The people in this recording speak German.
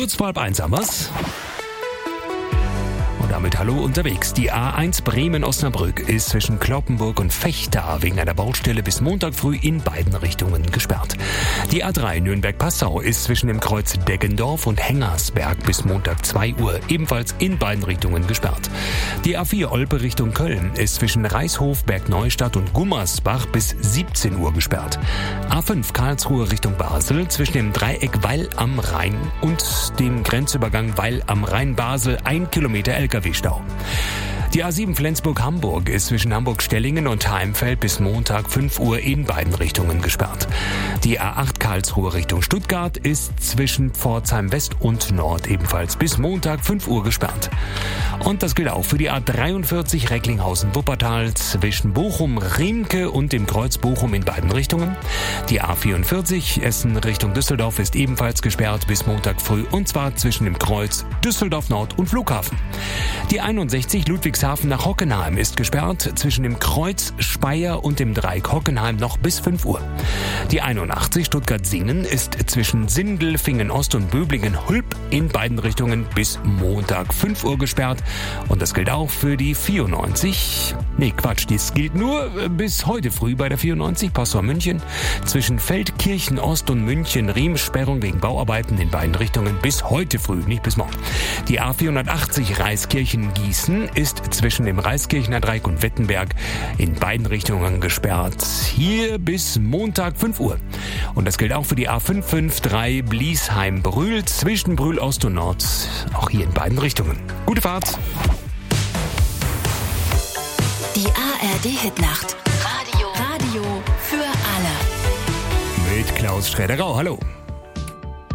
Kurz vor 12:30 haben wir's. Damit hallo unterwegs. Die A1 Bremen-Osnabrück ist zwischen Cloppenburg und Vechta wegen einer Baustelle bis Montag früh in beiden Richtungen gesperrt. Die A3 Nürnberg-Passau ist zwischen dem Kreuz Deggendorf und Hengersberg bis Montag 2 Uhr ebenfalls in beiden Richtungen gesperrt. Die A4 Olpe Richtung Köln ist zwischen Reishof, Bergneustadt und Gummersbach bis 17 Uhr gesperrt. A5 Karlsruhe Richtung Basel zwischen dem Dreieck Weil am Rhein und dem Grenzübergang Weil am Rhein-Basel 1 Kilometer LKW-Stau. Die A7 Flensburg-Hamburg ist zwischen Hamburg-Stellingen und Heimfeld bis Montag 5 Uhr in beiden Richtungen gesperrt. Die A8 Karlsruhe Richtung Stuttgart ist zwischen Pforzheim West und Nord ebenfalls bis Montag 5 Uhr gesperrt. Und das gilt auch für die A43 Recklinghausen-Wuppertal zwischen Bochum-Riemke und dem Kreuz Bochum in beiden Richtungen. Die A44 Essen Richtung Düsseldorf ist ebenfalls gesperrt bis Montag früh und zwar zwischen dem Kreuz Düsseldorf Nord und Flughafen. Die 61 Ludwigshafen nach Hockenheim ist gesperrt zwischen dem Kreuz Speyer und dem Dreieck Hockenheim noch bis 5 Uhr. Die 81 Stuttgart-Singen ist zwischen Sindelfingen Ost und Böblingen-Hulb in beiden Richtungen bis Montag 5 Uhr gesperrt. Und das gilt auch für die 94. Das gilt nur bis heute früh bei der 94 Passau München. Zwischen Feldkirchen Ost und München Riem Sperrung wegen Bauarbeiten in beiden Richtungen bis heute früh, nicht bis morgen. Die A480 Reiskirchen-Gießen ist zwischen dem Reiskirchener Dreieck und Wettenberg in beiden Richtungen gesperrt. Hier bis Montag 5 Uhr. Und das gilt auch für die A553 Bliesheim-Brühl zwischen Brühl Ost und Nord. Auch hier in beiden Richtungen. Gute Fahrt! Die ARD-Hitnacht. Radio für alle. Mit Klaus Schräder-Rau. Hallo.